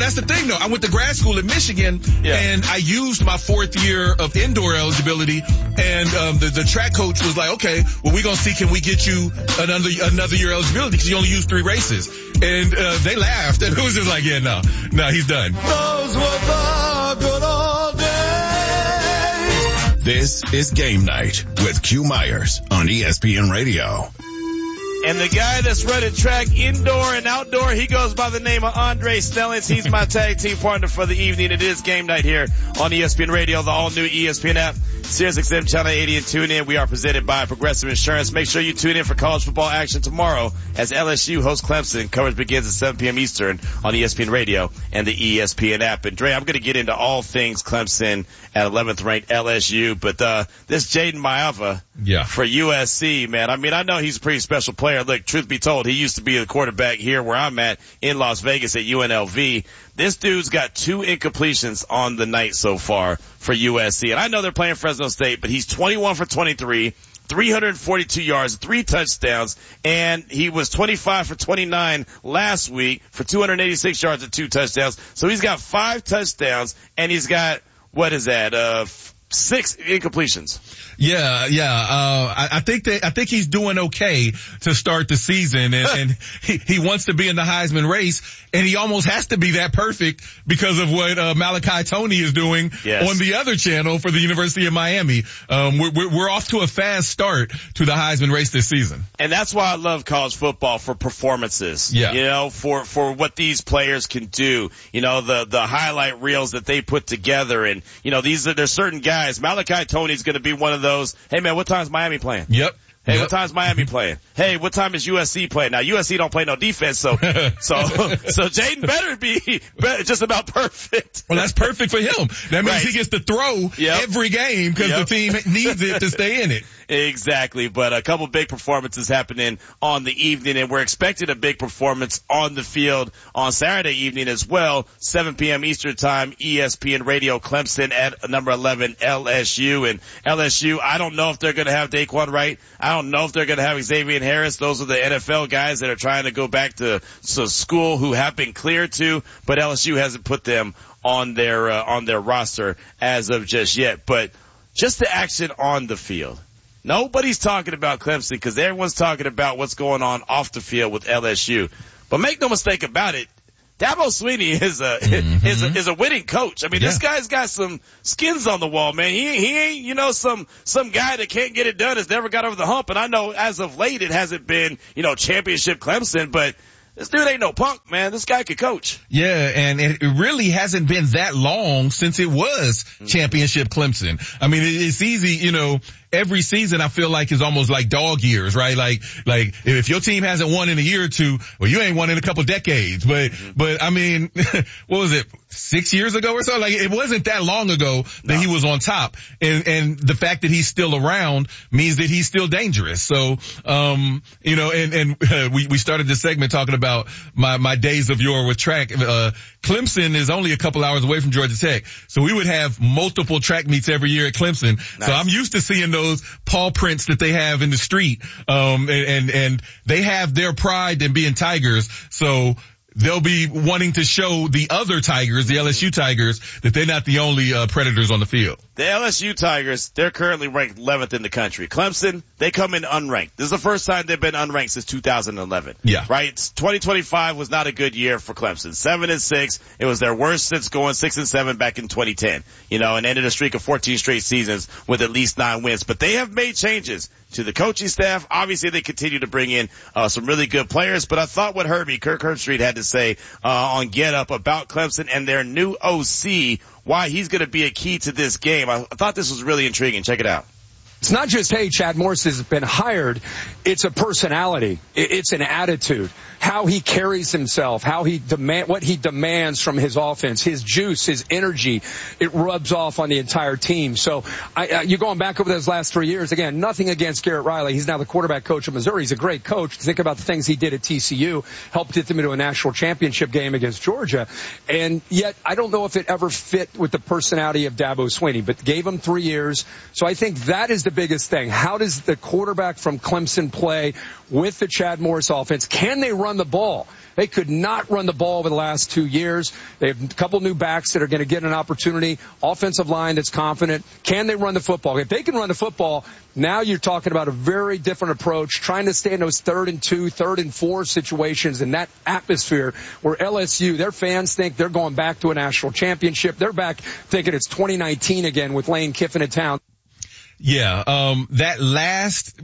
that's the thing, though. I went to grad school in Michigan, and I used my 4th year of indoor eligibility, and the track coach was like, okay, well, we're going to see, can we get you another year eligibility because you only used 3 races. And they laughed, and it was just like, yeah, no, he's done. Those were the good old days. This is Game Night with Q Myers on ESPN Radio. And the guy that's running track indoor and outdoor, he goes by the name of Andre Stellings. He's my tag team partner for the evening. It is Game Night here on ESPN Radio, the all-new ESPN app, SiriusXM Channel 80, and tune in. We are presented by Progressive Insurance. Make sure you tune in for college football action tomorrow as LSU hosts Clemson. Coverage begins at 7 p.m. Eastern on ESPN Radio and the ESPN app. And Dre, I'm going to get into all things Clemson at 11th ranked LSU, but this Jaden Maiava for USC, man. I mean, I know he's a pretty special player. Look, truth be told, he used to be the quarterback here where I'm at in Las Vegas at UNLV. This dude's got 2 incompletions on the night so far for USC. And I know they're playing Fresno State, but he's 21 for 23, 342 yards, 3 touchdowns, and he was 25 for 29 last week for 286 yards and 2 touchdowns. So he's got 5 touchdowns, and he's got, 6 incompletions. I think he's doing okay to start the season, and he wants to be in the Heisman race, and he almost has to be that perfect because of what Malachi Tony is doing on the other channel for the University of Miami. We're off to a fast start to the Heisman race this season. And that's why I love college football, for performances. You know, for what these players can do. You know, the highlight reels that they put together, and you know, there's certain guys. Malachi Tony's going to be one of those. Hey man, what time's Miami playing? Hey, what time's Miami playing? Hey, what time is USC playing? Now USC don't play no defense, so Jaden better be just about perfect. Well, that's perfect for him. That means he gets to throw every game because the team needs it to stay in it. Exactly, but a couple big performances happening on the evening, and we're expecting a big performance on the field on Saturday evening as well, 7 p.m. Eastern Time, ESPN Radio, Clemson at number 11, LSU. And LSU, I don't know if they're going to have Daquan Wright. I don't know if they're going to have Xavier Harris. Those are the NFL guys that are trying to go back to school who have been cleared to, but LSU hasn't put them on their roster as of just yet. But just the action on the field. Nobody's talking about Clemson because everyone's talking about what's going on off the field with LSU. But make no mistake about it, Dabo Swinney is a winning coach. I mean, this guy's got some skins on the wall, man. He ain't, you know, some guy that can't get it done, has never got over the hump. And I know as of late it hasn't been, you know, championship Clemson, but this dude ain't no punk, man. This guy could coach. Yeah, and it really hasn't been that long since it was championship Clemson. I mean, it's easy, you know, every season I feel like is almost like dog years, right? Like if your team hasn't won in a year or two, well, you ain't won in a couple decades. But I mean, what was it? 6 years ago or so? Like, it wasn't that long ago that he was on top. And the fact that he's still around means that he's still dangerous. So, you know, and we started this segment talking about my days of yore with track. Clemson is only a couple hours away from Georgia Tech. So we would have multiple track meets every year at Clemson. Nice. So I'm used to seeing those paw prints that they have in the street. And they have their pride in being Tigers. So they'll be wanting to show the other Tigers, the LSU Tigers, that they're not the only predators on the field. The LSU Tigers, they're currently ranked 11th in the country. Clemson, they come in unranked. This is the first time they've been unranked since 2011. Yeah. Right? 2025 was not a good year for Clemson. 7-6. It was their worst since going 6-7 back in 2010. You know, and ended a streak of 14 straight seasons with at least 9 wins. But they have made changes to the coaching staff. Obviously, they continue to bring in some really good players. But I thought what Kirk Herbstreit had to say on Get Up about Clemson and their new OC, why he's going to be a key to this game. I thought this was really intriguing. Check it out. It's not just, hey, Chad Morris has been hired. It's a personality. It's an attitude. How he carries himself, what he demands from his offense, his juice, his energy, it rubs off on the entire team. So you're going back over those last 3 years. Again, nothing against Garrett Riley. He's now the quarterback coach of Missouri. He's a great coach. Think about the things he did at TCU, helped get them into a national championship game against Georgia. And yet, I don't know if it ever fit with the personality of Dabo Swinney, but gave him 3 years. So I think that is the biggest thing. How does the quarterback from Clemson play with the Chad Morris offense? Can they run the ball? They could not run the ball over the last 2 years. They have a couple new backs that are going to get an opportunity. Offensive line that's confident. Can they run the football? If they can run the football, now you're talking about a very different approach, trying to stay in those 3rd and 2, 3rd and 4 situations in that atmosphere where LSU, their fans think they're going back to a national championship. They're back thinking it's 2019 again with Lane Kiffin in town. Yeah, that last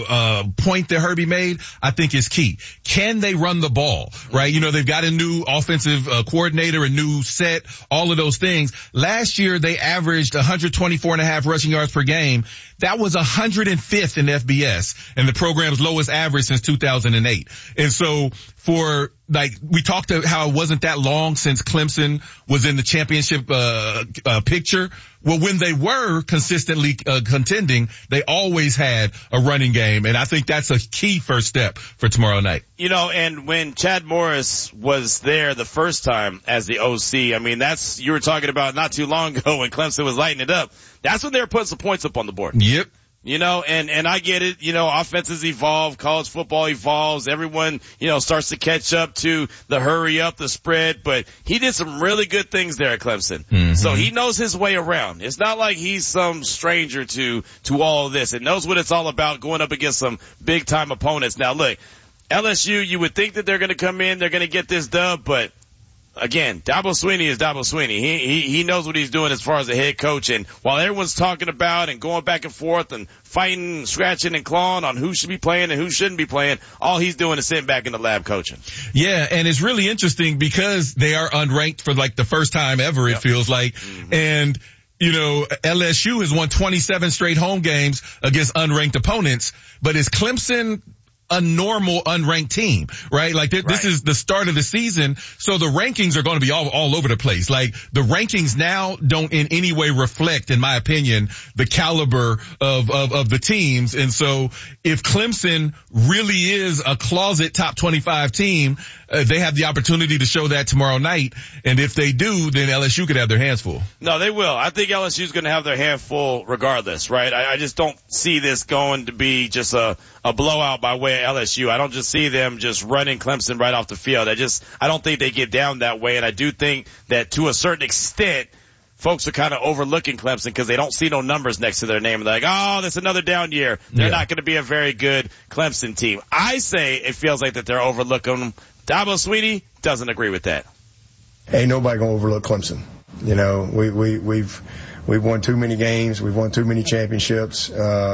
point that Herbie made, I think is key. Can they run the ball, right? You know, they've got a new offensive coordinator, a new set, all of those things. Last year, they averaged 124.5 rushing yards per game. That was 105th in FBS and the program's lowest average since 2008. And so for, like, we talked about how it wasn't that long since Clemson was in the championship picture. Well, when they were consistently contending, they always had a running game, and I think that's a key first step for tomorrow night. You know, and when Chad Morris was there the first time as the OC, I mean, that's, you were talking about not too long ago when Clemson was lighting it up. That's when they were putting some points up on the board. Yep. You know, and I get it, you know, offenses evolve, college football evolves, everyone, you know, starts to catch up to the hurry up, the spread, but he did some really good things there at Clemson. Mm-hmm. So he knows his way around. It's not like he's some stranger to all of this. It knows what it's all about going up against some big time opponents. Now look, LSU, you would think that they're going to come in, they're going to get this dub, but again, Dabo Swinney is Dabo Swinney. He knows what he's doing as far as a head coach. And while everyone's talking about and going back and forth and fighting, scratching and clawing on who should be playing and who shouldn't be playing, all he's doing is sitting back in the lab coaching. Yeah, and it's really interesting because they are unranked for like the first time ever, it feels like. Mm-hmm. And you know, LSU has won 27 straight home games against unranked opponents, but is Clemson a normal unranked team, right? Like this is the start of the season. So the rankings are going to be all over the place. Like the rankings now don't in any way reflect, in my opinion, the caliber of the teams. And so if Clemson really is a closet top 25 team, they have the opportunity to show that tomorrow night. And if they do, then LSU could have their hands full. No, they will. I think LSU is going to have their hand full regardless, right? I just don't see this going to be just a blowout by way of LSU. I don't just see them just running Clemson right off the field. I don't think they get down that way. And I do think that to a certain extent, folks are kind of overlooking Clemson because they don't see no numbers next to their name. They're like, oh, that's another down year. They're not going to be a very good Clemson team. I say it feels like that they're overlooking them. Dabo Swinney doesn't agree with that. Ain't nobody going to overlook Clemson. You know, we've won too many games. We've won too many championships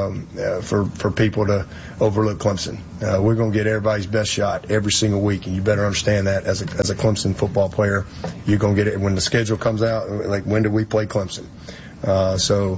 for people to overlook Clemson. We're going to get everybody's best shot every single week, and you better understand that as a Clemson football player. You're going to get it when the schedule comes out. Like, when do we play Clemson? So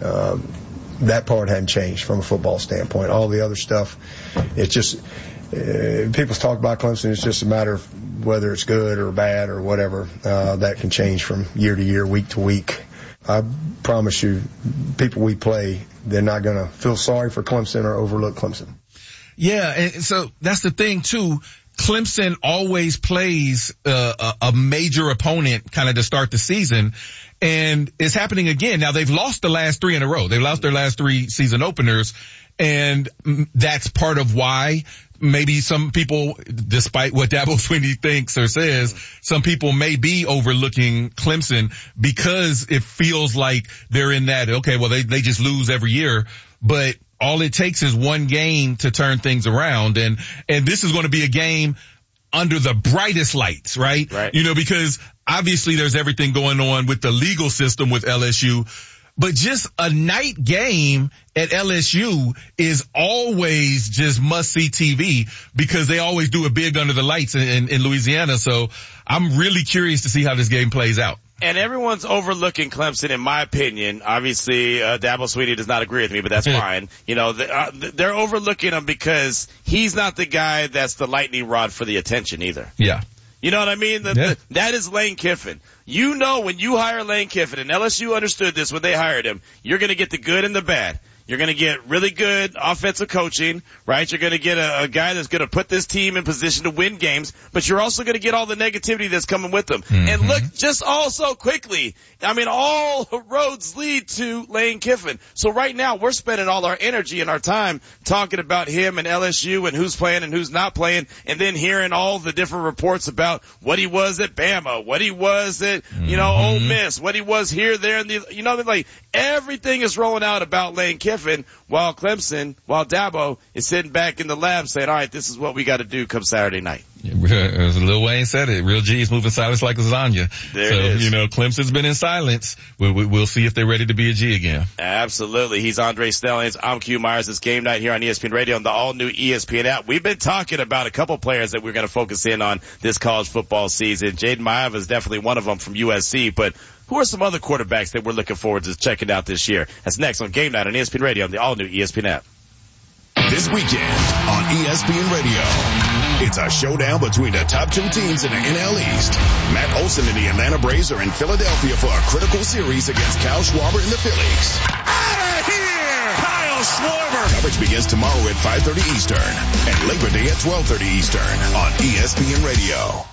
that part hadn't changed from a football standpoint. All the other stuff, it's just people talk about Clemson. It's just a matter of whether it's good or bad or whatever. That can change from year to year, week to week. I promise you, people we play, they're not going to feel sorry for Clemson or overlook Clemson. Yeah, and so that's the thing, too. Clemson always plays a major opponent kind of to start the season, and it's happening again. Now, they've lost the last 3 in a row. They've lost their last 3 season openers, and that's part of why maybe some people, despite what Dabo Swinney thinks or says, some people may be overlooking Clemson because it feels like they're in that, okay, well, they just lose every year. But all it takes is one game to turn things around. And this is going to be a game under the brightest lights, right? You know, because obviously there's everything going on with the legal system with LSU. But just a night game at LSU is always just must-see TV because they always do it big under the lights in Louisiana. So I'm really curious to see how this game plays out. And everyone's overlooking Clemson, in my opinion. Obviously, Dabo Swinney does not agree with me, but that's fine. You know, they're overlooking him because he's not the guy that's the lightning rod for the attention either. Yeah. You know what I mean? That is Lane Kiffin. You know, when you hire Lane Kiffin, and LSU understood this when they hired him, you're going to get the good and the bad. You're going to get really good offensive coaching, right? You're going to get a guy that's going to put this team in position to win games, but you're also going to get all the negativity that's coming with them. Mm-hmm. And look, just also quickly, I mean, all roads lead to Lane Kiffin. So right now we're spending all our energy and our time talking about him and LSU and who's playing and who's not playing, and then hearing all the different reports about what he was at Bama, what he was at, Ole Miss, what he was here, there, and like everything is rolling out about Lane Kiffin while Dabo is sitting back in the lab saying, all right, this is what we got to do come Saturday night. As Lil Wayne said it, real G's moving silence like lasagna. There it is. Clemson's been in silence. We'll see if they're ready to be a G again. Absolutely. He's Andre Stellings. I'm Q Myers. It's game night here on ESPN Radio on the all-new ESPN app. We've been talking about a couple players that we're going to focus in on this college football season. Jaden Maiava is definitely one of them from USC, but who are some other quarterbacks that we're looking forward to checking out this year? That's next on Game Night on ESPN Radio on the all-new ESPN app. This weekend on ESPN Radio, it's a showdown between the top two teams in the NL East. Matt Olson and the Atlanta Braves are in Philadelphia for a critical series against Kyle Schwarber and the Phillies. Out of here! Kyle Schwarber! Coverage begins tomorrow at 5:30 Eastern and Labor Day at 12:30 Eastern on ESPN Radio.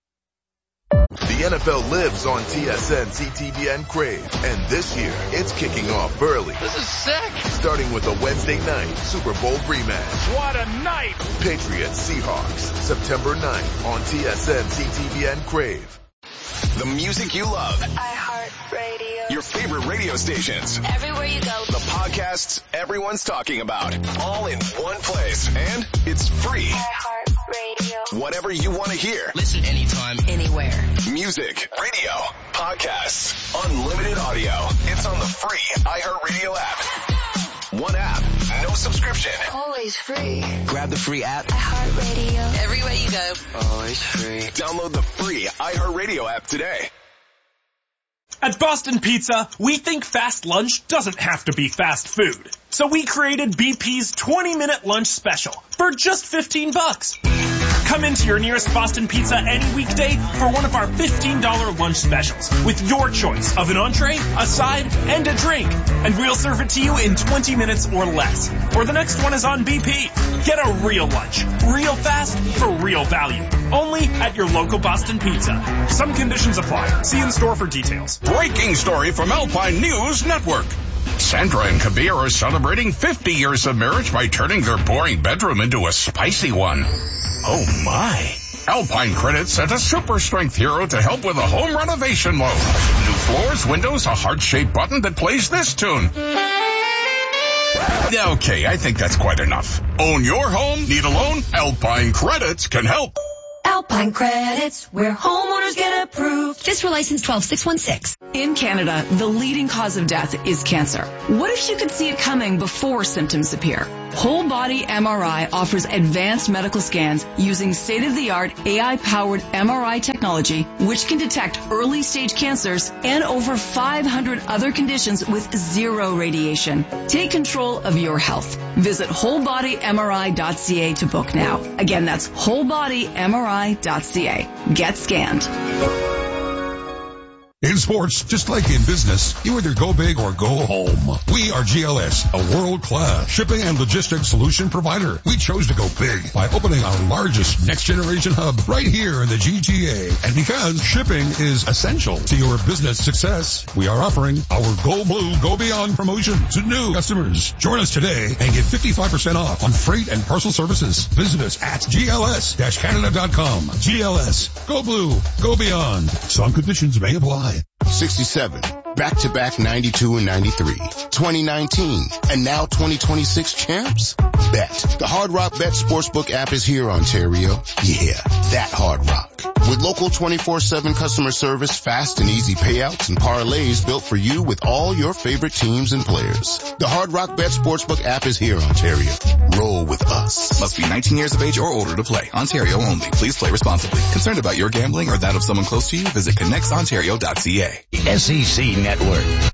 The NFL lives on TSN, CTVN, Crave, and this year it's kicking off early. This is sick! Starting with a Wednesday night Super Bowl rematch. What a night! Patriots Seahawks, September 9th on TSN, CTVN, Crave. The music you love. iHeartRadio. Your favorite radio stations. Everywhere you go. The podcasts everyone's talking about. All in one place. And it's free. iHeartRadio. Whatever you want to hear. Listen anytime, anywhere. Music, radio, podcasts, unlimited audio. It's on the free iHeartRadio app. One app, no subscription. Always free. grab the free app. iHeartRadio. Everywhere you go. Always free. Download the free iHeartRadio app today. At Boston Pizza, we think fast lunch doesn't have to be fast food. So we created BP's 20-minute lunch special for just $15. Come into your nearest Boston Pizza any weekday for one of our $15 lunch specials with your choice of an entree, a side, and a drink. And we'll serve it to you in 20 minutes or less. Or the next one is on BP. Get a real lunch, real fast, for real value. Only at your local Boston Pizza. Some conditions apply. See in store for details. Breaking story from Alpine News Network. Sandra and Kabir are celebrating 50 years of marriage by turning their boring bedroom into a spicy one. Oh my. Alpine Credit sent a super strength hero to help with a home renovation loan. New floors, windows, a heart-shaped button that plays this tune. Okay, I think that's quite enough. Own your home? Need a loan? Alpine Credits can help. Alpine Credits, where homeowners get approved. FSRA license 12616. In Canada, the leading cause of death is cancer. What if you could see it coming before symptoms appear? Whole Body MRI offers advanced medical scans using state-of-the-art AI-powered MRI technology, which can detect early-stage cancers and over 500 other conditions with zero radiation. Take control of your health. Visit wholebodymri.ca to book now. Again, that's wholebodymri.ca. Get scanned. In sports, just like in business, you either go big or go home. We are GLS, a world-class shipping and logistics solution provider. We chose to go big by opening our largest next-generation hub right here in the GTA. And because shipping is essential to your business success, we are offering our Go Blue, Go Beyond promotion to new customers. Join us today and get 55% off on freight and parcel services. Visit us at gls-canada.com. GLS, Go Blue, Go Beyond. Some conditions may apply. 67, back-to-back 92 and 93, 2019, and now 2026 champs? Bet. The Hard Rock Bet Sportsbook app is here, Ontario. Yeah, that Hard Rock. With local 24/7 customer service, fast and easy payouts, and parlays built for you with all your favorite teams and players. The Hard Rock Bet Sportsbook app is here, Ontario. Roll with us. Must be 19 years of age or older to play. Ontario only. Please play responsibly. Concerned about your gambling or that of someone close to you? Visit connectsontario.ca. SEC Network.